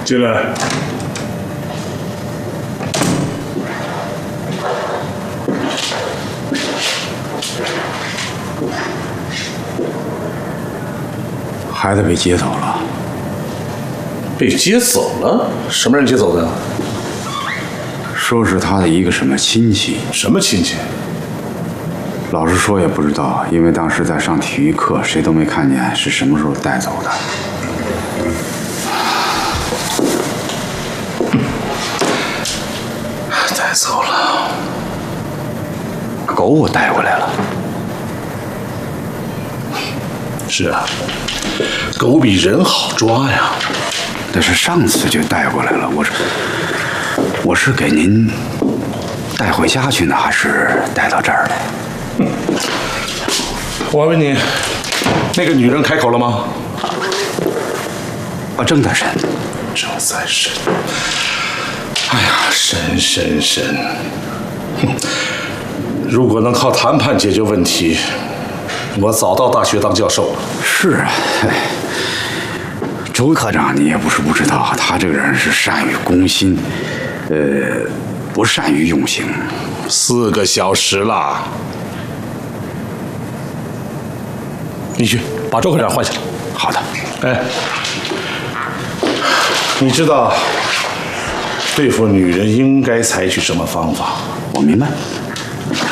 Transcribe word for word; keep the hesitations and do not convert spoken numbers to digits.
进来。 孩子被接走了。 被接走了？什么人接走的？ 说是他的一个什么亲戚。 什么亲戚？ 老实说也不知道，因为当时在上体育课，谁都没看见是什么时候带走的。 带走了。 狗我带回来了。 是啊，狗比人好抓呀。 但是上次就带过来了，我是我是给您带回家去呢，还是带到这儿来？ 嗯，我问你，那个女人开口了吗？ 我正在审， 正在审。哎呀，审审审！哼，如果能靠谈判解决问题，我早到大学当教授了。 是啊。周科长，你也不是不知道，他这个人是善于攻心，呃，不善于用刑。 四个小时了，你去把周科长换下来。 好的。 哎，你知道对付女人应该采取什么方法？ 我明白。